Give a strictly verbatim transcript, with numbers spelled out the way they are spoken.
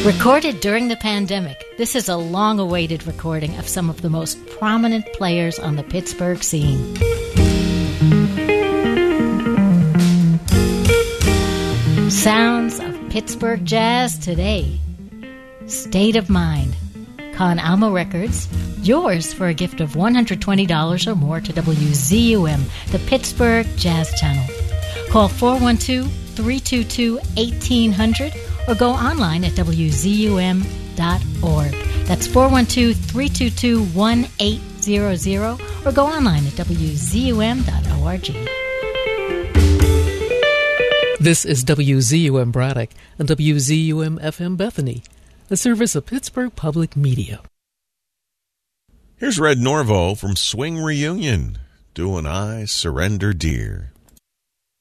Recorded during the pandemic, this is a long-awaited recording of some of the most prominent players on the Pittsburgh scene. Sounds of Pittsburgh jazz today. State of Mind. Con Alma Records. Yours for a gift of one hundred twenty dollars or more to W Z U M, the Pittsburgh Jazz Channel. Call four one two, three two two, one eight hundred or go online at w z u m dot org. That's four one two, three two two, one eight hundred or go online at w z u m dot org. This is W Z U M Braddock and W Z U M F M Bethany, a service of Pittsburgh Public Media. Here's Red Norvo from Swing Reunion, doing I Surrender Dear.